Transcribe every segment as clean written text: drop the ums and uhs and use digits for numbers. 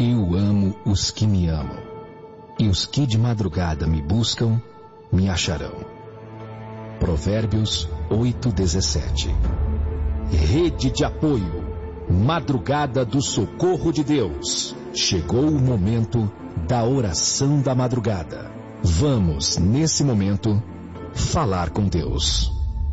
Eu amo os que me amam, e os que de madrugada me buscam, me acharão. Provérbios 8:17. Rede de apoio, madrugada do socorro de Deus. Chegou o momento da oração da madrugada. Vamos, nesse momento, falar com Deus.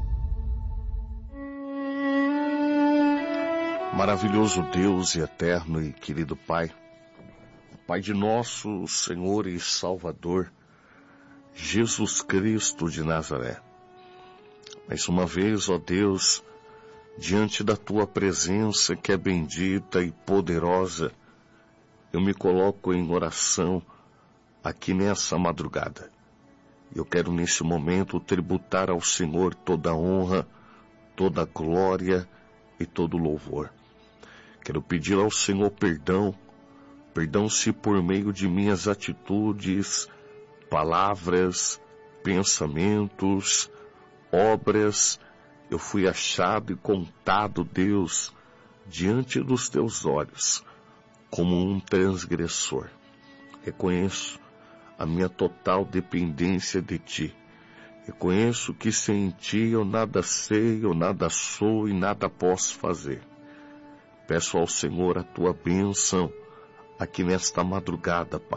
Maravilhoso Deus e eterno e querido Pai, Pai de nosso Senhor e Salvador, Jesus Cristo de Nazaré. Mais uma vez, ó Deus, diante da Tua presença que é bendita e poderosa, eu me coloco em oração aqui nessa madrugada. Eu quero nesse momento tributar ao Senhor toda a honra, toda a glória e todo o louvor. Quero pedir ao Senhor perdão se por meio de minhas atitudes, palavras, pensamentos, obras, eu fui achado e contado, Deus, diante dos Teus olhos, como um transgressor. Reconheço a minha total dependência de Ti. Reconheço que sem Ti eu nada sei, eu nada sou e nada posso fazer. Peço ao Senhor a Tua bênção aqui nesta madrugada, Pai.